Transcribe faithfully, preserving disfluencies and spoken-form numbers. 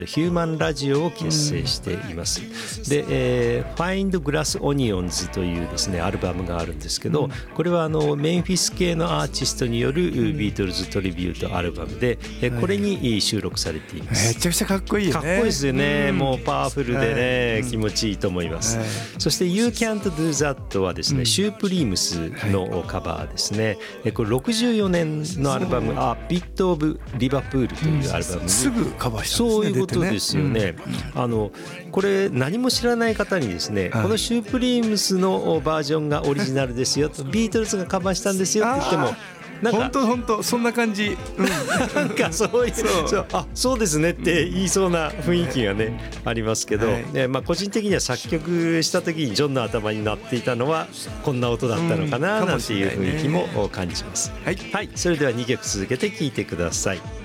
ヒューマンラジオを結成しています、うん、で、えー、Find Glass Onions というですねアルバムがあるんですけど、うん、これはあのメンフィス系のアーティストによるビートルズトリビュートアルバムで、うん、これに収録されています。 めちゃくちゃかっこいいよね。 かっこいいですよね、うん、もうパワフルでね、うん、気持ちいいと思います、うん、そして You Can't Do That はですね、うん、シュープリームスのカバーですね、はい、これろくじゅうよねんのアルバムあビットオブリバプールというアルバムに、うん、 すぐカバーしたんですね。 そういうことですよね、うん、あのこれ何も知らない方にですね、はい、このシュープリームスのバージョンがオリジナルですよとビートルズがカバーしたんですよって言ってもなんか本当本当そんな感じ、うん、 なんかそういうそうそうあそうですねって言いそうな雰囲気がね、はい、ありますけど、はいねまあ、個人的には作曲した時にジョンの頭になっていたのはこんな音だったのかななんていう雰囲気も感じます、はいはい、それではにきょく続けて聴いてください。